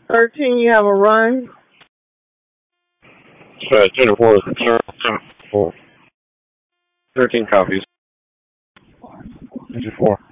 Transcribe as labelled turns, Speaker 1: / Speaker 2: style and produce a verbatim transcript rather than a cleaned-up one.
Speaker 1: thirteen, you have a run.
Speaker 2: Uh, twenty-four, four. thirteen copies.
Speaker 3: Fifty-four.